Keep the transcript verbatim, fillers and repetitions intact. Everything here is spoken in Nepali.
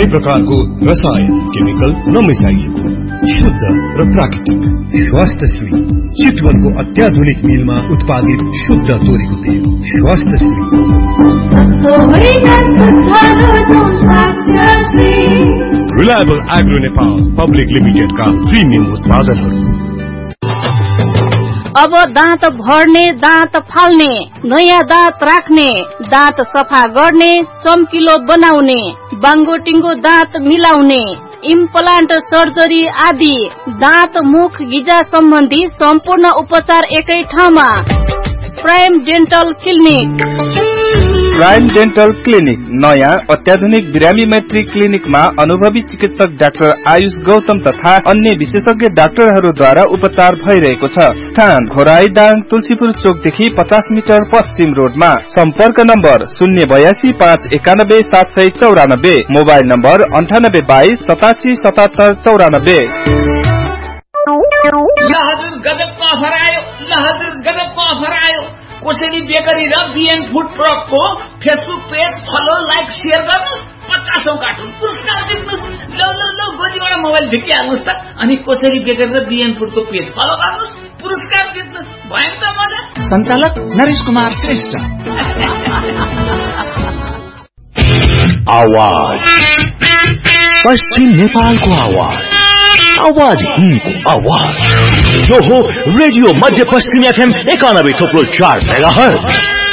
कुनै प्रकारको रसायन केमिकल नमिसाइएको शुद्ध र प्राकृतिक स्वास्थ्यश्री चितवनको अत्याधुनिक मिलमा उत्पादित शुद्ध तोरीको तेल स्वास्थ्यश्री। Reliable agro Nepal public limited का प्रिमियम उत्पादनहरू। अब दाँत भर्ने, दाँत फाल्ने, नयाँ दाँत राख्ने, दाँत सफा गर्ने, चम्किलो बनाउने, बाङ्गोटिङ्गो दाँत मिलाउने, इम्प्लान्ट सर्जरी आदि दाँत मुख गिजा सम्बन्धी सम्पूर्ण उपचार एकै ठाउँमा। Prime dental clinic. Prime dental clinic नयाँ अत्याधुनिक बिरामी मैत्री क्लिनिकमा अनुभवी चिकित्सक डाक्टर आयुष गौतम तथा अन्य विशेषज्ञ डाक्टरहरूद्वारा उपचार भइरहेको छ। स्थान घोराई दाङ तुलसीपुर चोकदेखि पचास मिटर पश्चिम रोडमा। सम्पर्क नम्बर शून्य बयासी पाँच एकानब्बे सात सय चौरानब्बे। मोबाइल नम्बर अन्ठानब्बे बाइस सतासी सतहत्तर चौरानब्बे। कोसेली बेकरी र बिएन food प्रोडक्टको Facebook page follow like share गर्नुहोस्। पचासौं कार्टुन पुरस्कार जित्नुहोस्। ल ल ल गोजीबाट मोबाइल झिकिहाल्नुहोस् त। अनि कोसेली बेकरी र बिएन फुडको पेज फलो गर्नुहोस्, पुरस्कार जित्नुहोस्। भयो त मजा। सञ्चालक नरेश कुमार श्रेष्ठ। आवाज पश्चिम नेपालको आवाज, आवाज हिन्दको आवाज। यो हो रेडियो मध्य पश्चिम एफएम एकानब्बे थोप्लो चार मेगाहर्ज।